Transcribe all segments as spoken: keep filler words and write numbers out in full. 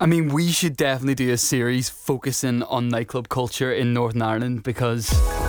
I mean, we should definitely do a series focusing on nightclub culture in Northern Ireland, because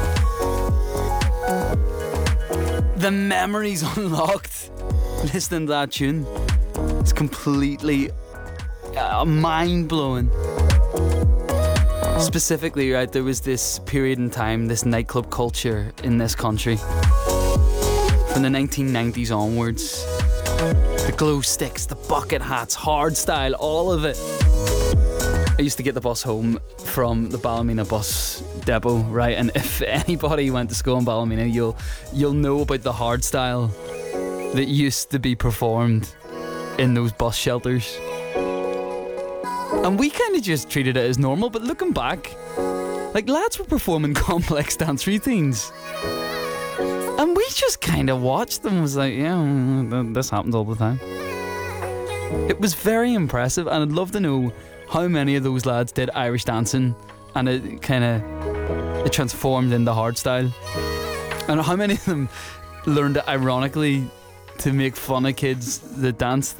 the memories unlocked listening to that tune is completely uh, mind-blowing. Specifically, right, there was this period in time, this nightclub culture in this country from the nineteen nineties onwards. The glow sticks, the bucket hats, hardstyle, all of it. I used to get the bus home from the Ballymena bus depot, right? And if anybody went to school in Ballymena, you'll you'll know about the hardstyle that used to be performed in those bus shelters. And we kind of just treated it as normal, but looking back, like, lads were performing complex dance routines. And we just kind of watched them. It was like, yeah, this happens all the time. It was very impressive, and I'd love to know how many of those lads did Irish dancing and it kind of it transformed into hardstyle, and how many of them learned it ironically to make fun of kids that danced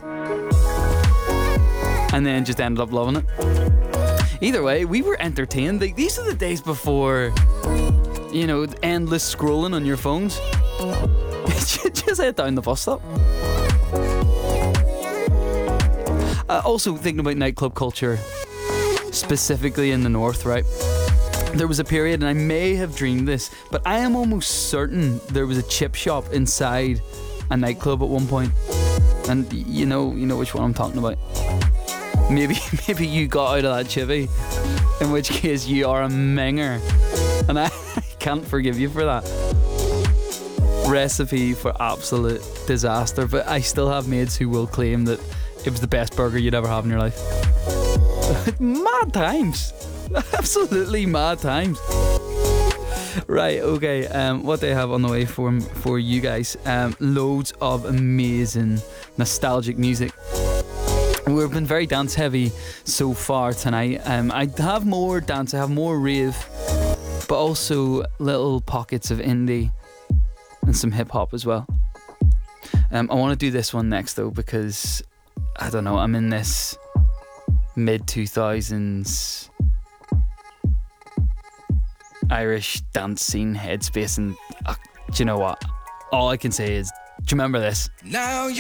and then just ended up loving it. Either way, we were entertained. Like, these are the days before, you know, endless scrolling on your phones. Just head down the bus stop. Uh, also, thinking about nightclub culture, specifically in the north, right? There was a period, and I may have dreamed this, but I am almost certain there was a chip shop inside a nightclub at one point. And you know, you know which one I'm talking about. Maybe, maybe you got out of that chippy, in which case you are a minger, and I can't forgive you for that. Recipe for absolute disaster, but I still have mates who will claim that it was the best burger you'd ever have in your life. Mad times. Absolutely mad times. Right, okay, um, what do I have on the way for, for you guys? Um, loads of amazing nostalgic music. We've been very dance heavy so far tonight. Um, I have more dance, I have more rave, but also little pockets of indie and some hip hop as well. Um, I want to do this one next though, because I don't know, I'm in this mid two thousands Irish dance scene headspace, and uh, do you know what? All I can say is, do you remember this? Now